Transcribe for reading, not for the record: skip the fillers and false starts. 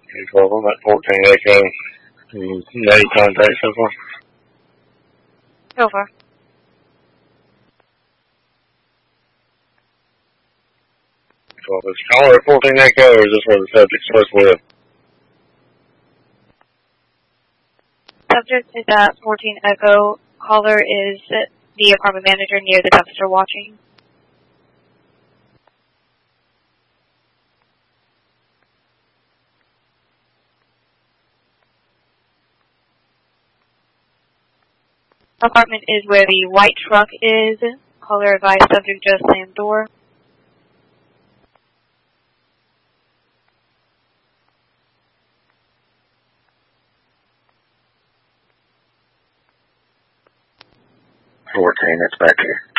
12, I'm at 14 Echo. Any contact so far? So far. Is caller at 14 Echo, or is this where the subject starts with? Subject is at 14 Echo. Caller is the apartment manager near the dumpster watching. Apartment is where the white truck is. Caller advised subject just slammed door. That's back here.